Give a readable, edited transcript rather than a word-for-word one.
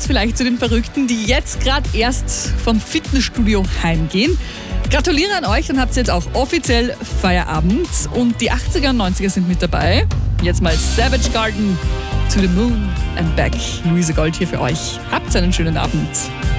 vielleicht zu den Verrückten, die jetzt gerade erst vom Fitnessstudio heimgehen. Gratuliere an euch, dann habt ihr jetzt auch offiziell Feierabend. Und die 80er und 90er sind mit dabei. Jetzt mal Savage Garden, To the Moon and Back. Luise Gold hier für euch. Habt einen schönen Abend.